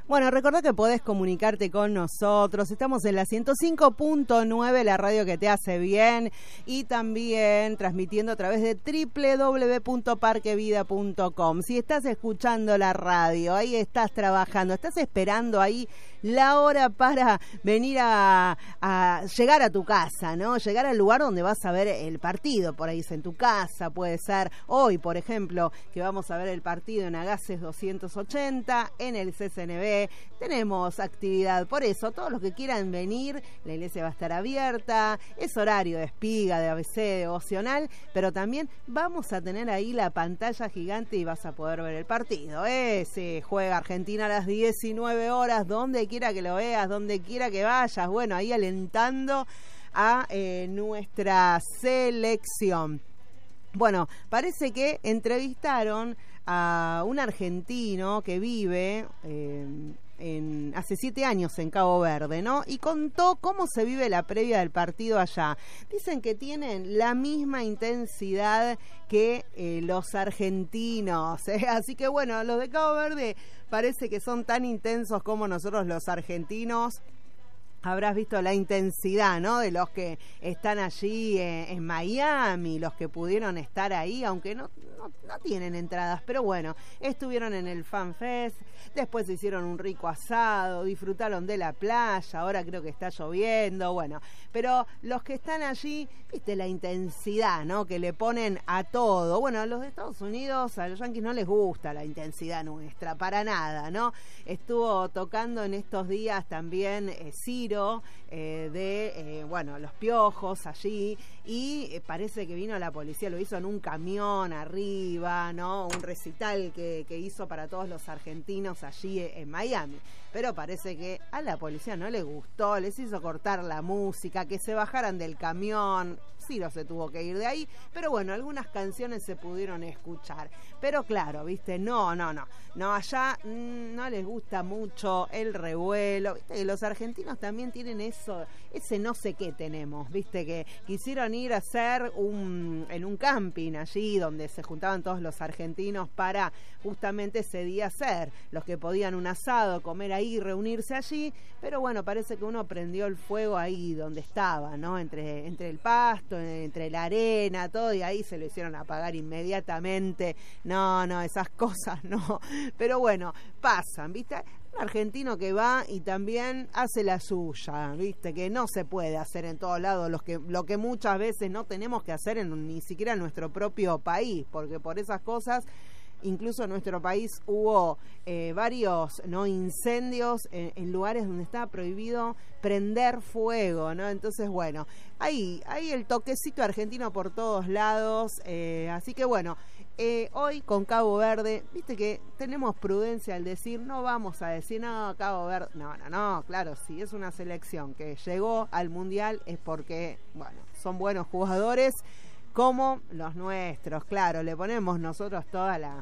Bueno, recordá que podés comunicarte con nosotros. Estamos en la 105.9, la radio que te hace bien, y también transmitiendo a través de www.parquevida.com. Si estás escuchando la radio, ahí estás trabajando, estás esperando ahí la hora para venir a llegar a tu casa, ¿no? Llegar al lugar donde vas a ver el partido. Por ahí es en tu casa, puede ser hoy, por ejemplo, que vamos a ver el partido en Agases 280, en el CCNB. Tenemos actividad, por eso todos los que quieran venir, la iglesia va a estar abierta, es horario de espiga, de ABC, devocional, pero también vamos a tener ahí la pantalla gigante y vas a poder ver el partido. Se juega Argentina a las 19 horas, donde quiera que lo veas, donde quiera que vayas, bueno, ahí alentando a nuestra selección. Bueno, parece que entrevistaron a un argentino que vive hace 7 años en Cabo Verde, ¿no? Y contó cómo se vive la previa del partido allá. Dicen que tienen la misma intensidad que los argentinos, ¿eh? Así que bueno, los de Cabo Verde parece que son tan intensos como nosotros los argentinos. Habrás visto la intensidad, ¿no?, de los que están allí en Miami, los que pudieron estar ahí, aunque no tienen entradas, pero bueno, estuvieron en el Fan Fest, después hicieron un rico asado, disfrutaron de la playa, ahora creo que está lloviendo, bueno, pero los que están allí, viste la intensidad, ¿no?, que le ponen a todo. Bueno, a los de Estados Unidos, a los yanquis no les gusta la intensidad nuestra, para nada, ¿no? Estuvo tocando en estos días también Ciro, Los Piojos allí, y parece que vino la policía, lo hizo en un camión arriba, ¿no? Un recital que hizo para todos los argentinos allí en Miami. Pero parece que a la policía no le gustó, les hizo cortar la música, que se bajaran del camión. Ciro se tuvo que ir de ahí, pero bueno, algunas canciones se pudieron escuchar. Pero claro, viste, no, allá no les gusta mucho el revuelo, viste que los argentinos también tienen ese no sé qué tenemos, viste que quisieron ir a hacer en un camping allí donde se juntaban todos los argentinos para justamente ese día hacer, los que podían un asado, comer ahí, reunirse allí, pero bueno, parece que uno prendió el fuego ahí donde estaba, ¿no? Entre el pasto, entre la arena, todo, y ahí se lo hicieron apagar inmediatamente. No, esas cosas no, pero bueno, pasan, ¿viste? Un argentino que va y también hace la suya, ¿viste? Que no se puede hacer en todos lados lo que muchas veces no tenemos que hacer ni siquiera en nuestro propio país, porque por esas cosas incluso en nuestro país hubo varios incendios en lugares donde estaba prohibido prender fuego, ¿no? Entonces, bueno, ahí el toquecito argentino por todos lados, así que bueno, hoy con Cabo Verde, viste que tenemos prudencia al decir, no vamos a decir, no, Cabo Verde, no, claro, si es una selección que llegó al Mundial es porque, bueno, son buenos jugadores, como los nuestros, claro, le ponemos nosotros toda la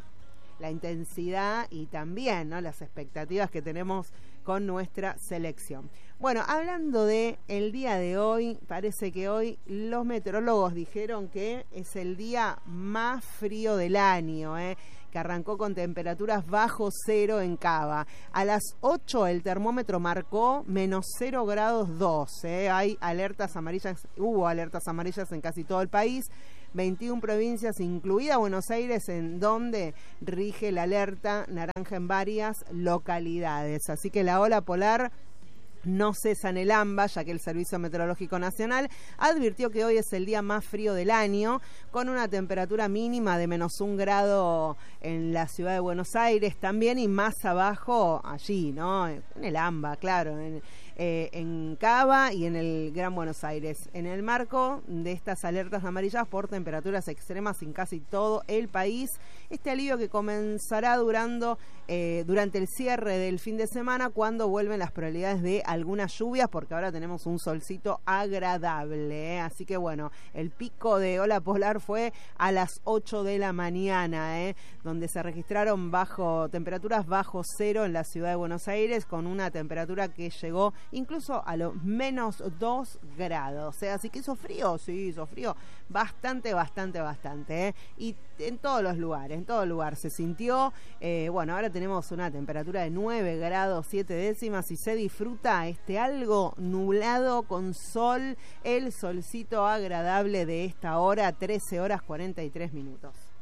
intensidad y también, ¿no?, las expectativas que tenemos con nuestra selección. Bueno, hablando de el día de hoy, parece que hoy los meteorólogos dijeron que es el día más frío del año, que arrancó con temperaturas bajo cero en Cava. A las 8 el termómetro marcó menos 0 grados 2. Hay alertas amarillas, hubo alertas amarillas en casi todo el país. 21 provincias, incluida Buenos Aires, en donde rige la alerta naranja en varias localidades. Así que la ola polar no cesa en el AMBA, ya que el Servicio Meteorológico Nacional advirtió que hoy es el día más frío del año, con una temperatura mínima de menos 1 grado en la ciudad de Buenos Aires también, y más abajo allí, ¿no? En el AMBA, claro, en Cava y en el Gran Buenos Aires, en el marco de estas alertas amarillas por temperaturas extremas en casi todo el país. Este alivio que comenzará durante el cierre del fin de semana, cuando vuelven las probabilidades de algunas lluvias, porque ahora tenemos un solcito agradable, Así que bueno, el pico de ola polar fue a las 8 de la mañana, donde se registraron temperaturas bajo cero en la ciudad de Buenos Aires, con una temperatura que llegó incluso a los -2 grados. Así que hizo frío, sí, hizo frío bastante, ¿eh? Y en todos los lugares, en todo lugar se sintió. Bueno, ahora tenemos una temperatura de 9 grados 7 décimas y se disfruta algo nublado con sol, el solcito agradable de esta hora, 13 horas 43 minutos.